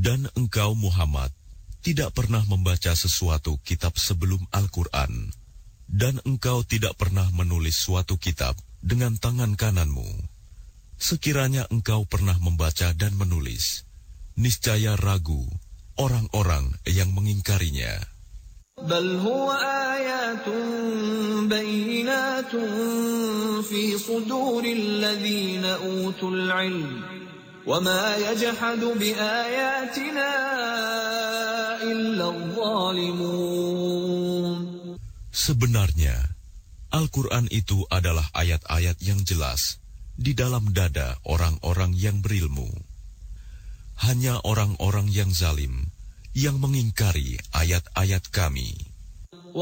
Dan engkau Muhammad tidak pernah membaca sesuatu kitab sebelum Al-Quran, dan engkau tidak pernah menulis suatu kitab dengan tangan kananmu. Sekiranya engkau pernah membaca dan menulis, niscaya ragu orang-orang yang mengingkarinya. Bal huwa ayatun bayyinatun fi suduril ladzina utul ilm. وَمَا يَجْحَدُ بِآيَاتِنَا إِلَّا الظَّالِمُونَ. Sebenarnya, Al-Quran itu adalah ayat-ayat yang jelas di dalam dada orang-orang yang berilmu. Hanya orang-orang yang zalim yang mengingkari ayat-ayat kami.